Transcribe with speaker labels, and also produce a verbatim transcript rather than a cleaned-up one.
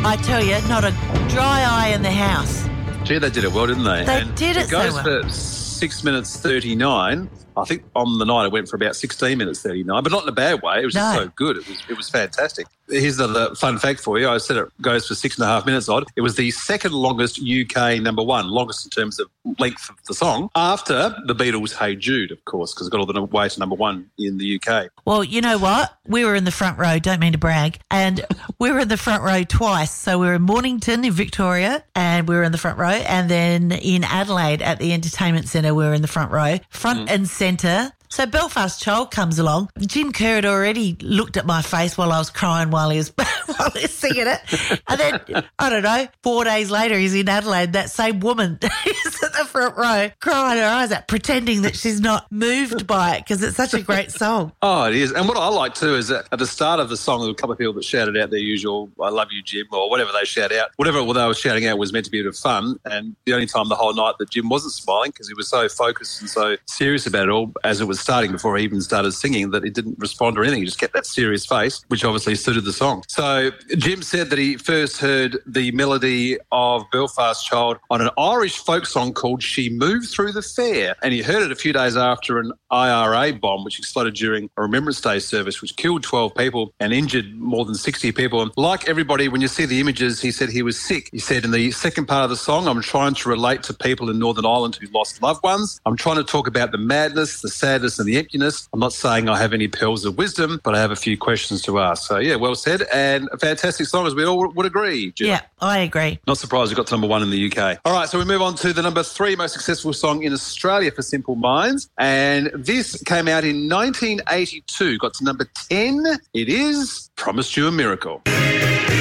Speaker 1: I tell you, not a dry eye in the house.
Speaker 2: Gee, they did it well, didn't they?
Speaker 1: They
Speaker 2: and
Speaker 1: did it,
Speaker 2: it goes
Speaker 1: so well.
Speaker 2: for six minutes thirty-nine. I think on the night it went for about sixteen minutes thirty-nine, but not in a bad way. It was just
Speaker 1: No.
Speaker 2: so good. It was it was fantastic. Here's another fun fact for you. I said it goes for six and a half minutes odd. It was the second longest U K number one, longest in terms of length of the song, after the Beatles' Hey Jude, of course, because it got all the way to number one in the U K.
Speaker 1: Well, you know what? We were in the front row, don't mean to brag, and we were in the front row twice. So we were in Mornington in Victoria and we were in the front row, and then in Adelaide at the Entertainment Centre we were in the front row, front mm. and centre. So Belfast Child comes along. Jim Kerr had already looked at my face while I was crying while he was, while he was singing it. And then, I don't know, four days later he's in Adelaide. That same woman is at the front row crying her eyes out, pretending that she's not moved by it because it's such a great song.
Speaker 2: Oh, it is. And what I like too is that at the start of the song, there were a couple of people that shouted out their usual, I love you, Jim, or whatever they shout out. Whatever they were shouting out was meant to be a bit of fun. And the only time the whole night that Jim wasn't smiling because he was so focused and so serious about it all as it was starting before he even started singing that he didn't respond or anything. He just kept that serious face, which obviously suited the song. So Jim said that he first heard the melody of Belfast Child on an Irish folk song called She Moved Through the Fair, and he heard it a few days after an I R A bomb which exploded during a Remembrance Day service which killed twelve people and injured more than sixty people. And like everybody, when you see the images, he said he was sick. He said in the second part of the song, I'm trying to relate to people in Northern Ireland who lost loved ones. I'm trying to talk about the madness, the sadness and the emptiness. I'm not saying I have any pearls of wisdom, but I have a few questions to ask. So, yeah, well said. And a fantastic song, as we all would agree, Jill.
Speaker 1: Yeah, I agree.
Speaker 2: Not surprised it got to number one in the U K. All right, so we move on to the number three most successful song in Australia for Simple Minds. And this came out in nineteen eighty-two, got to number ten. It is Promised You a Miracle.